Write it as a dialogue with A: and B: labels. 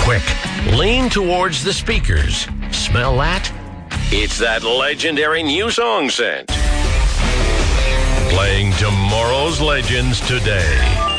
A: quick. Lean towards the speakers. Smell that? It's that legendary new song scent. Playing tomorrow's legends today.